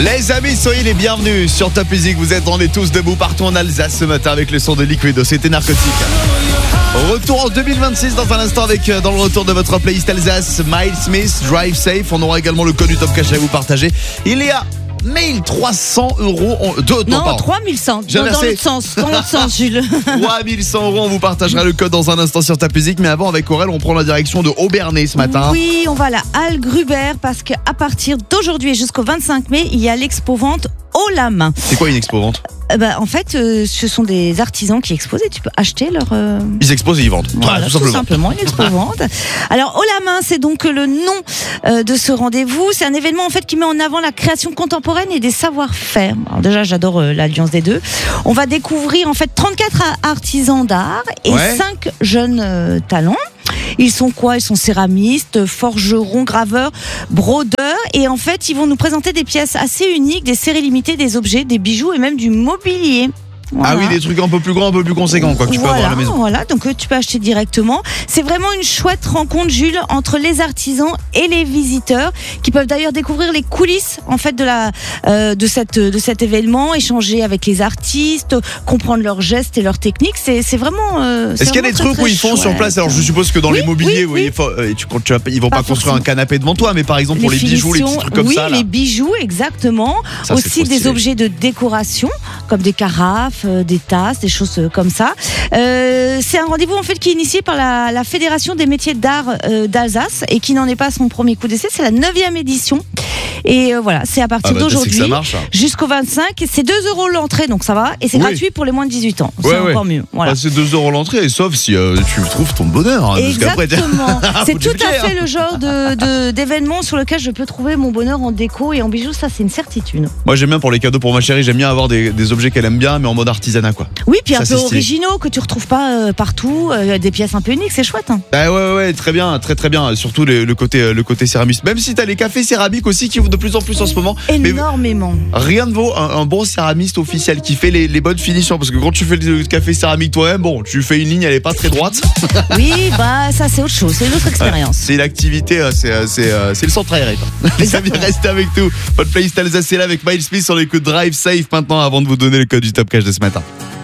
Les amis, soyez les bienvenus sur Top Music. Vous êtes, on est tous debout partout en Alsace ce matin avec le son de Liquido. C'était Narcotique. Retour en 2026 dans un instant avec, dans le retour de votre playlist Alsace, Miles Smith, Drive Safe. On aura également le code du Top Cash à vous partager. Il y a 1300 euros. Non, 3100. Dans l'autre sens, Jules. 3100 euros. On vous partagera le code dans un instant sur Top Music. Mais avant, avec Aurel, on prend la direction de Obernai ce matin. Oui, on va à la Halle Gruber parce qu'à partir d'aujourd'hui et jusqu'au 25 mai, il y a l'expo-vente haut la main. C'est quoi une expo-vente ? En fait, ce sont des artisans qui exposent et tu peux acheter leur... Ils exposent et ils vendent. Voilà, tout simplement, une expo-vente. Alors, haut la main, c'est donc le nom de ce rendez-vous. C'est un événement en fait qui met en avant la création contemporaine et des savoir-faire. Alors déjà, j'adore l'alliance des deux. On va découvrir en fait 34 artisans d'art et 5 jeunes talents. Ils sont quoi ? Ils sont céramistes, forgerons, graveurs, brodeurs. Et en fait, ils vont nous présenter des pièces assez uniques, des séries limitées, des objets, des bijoux et même du mobilier. Voilà. Ah oui, des trucs un peu plus grands, un peu plus conséquents, quoi, que tu peux avoir à la maison. Voilà, donc tu peux acheter directement. C'est vraiment une chouette rencontre, Jules, entre les artisans et les visiteurs, qui peuvent d'ailleurs découvrir les coulisses en fait de cet événement, échanger avec les artistes, comprendre leurs gestes et leurs techniques. C'est vraiment. Est-ce qu'il y a des trucs où ils font sur place ? Alors je suppose que dans l'immobilier, ils vont pas construire un canapé devant toi, mais par exemple pour les bijoux, les petits trucs comme ça. Oui, les bijoux, exactement. Ça, aussi des objets de décoration, comme des carafes, des tasses, des choses comme ça. C'est un rendez-vous en fait qui est initié par la Fédération des métiers d'art d'Alsace et qui n'en est pas à son premier coup d'essai. C'est la 9e édition. Et voilà, c'est à partir d'aujourd'hui jusqu'au 25. C'est 2 € l'entrée, donc ça va. Et c'est gratuit pour les moins de 18 ans. C'est encore mieux. Voilà. C'est 2 € l'entrée, sauf si tu trouves ton bonheur. Exactement. C'est tout à fait le genre d'événement sur lequel je peux trouver mon bonheur en déco et en bijoux. Ça, c'est une certitude. Moi, j'aime bien pour les cadeaux pour ma chérie. J'aime bien avoir des objets qu'elle aime bien, mais en mode artisanat, quoi. Oui, puis ça, un peu originaux que tu retrouves pas partout. Des pièces un peu uniques, c'est chouette. Hein. Ouais, très bien, très bien. Surtout le côté céramiste. Même si t'as les cafés céramiques aussi qui vont de plus en plus en ce moment. Énormément. Mais rien ne vaut un bon céramiste officiel qui fait les bonnes finitions. Parce que quand tu fais le café céramique toi-même, bon, tu fais une ligne, elle est pas très droite. Oui, ça c'est autre chose, c'est une autre expérience. C'est l'activité, c'est le centre aéré. Ça vient rester avec nous. Votre playlist Alsace est là avec Miles Smith sur les coups de Drive Safe maintenant avant de vous donner le code du Top Cash de ce matin.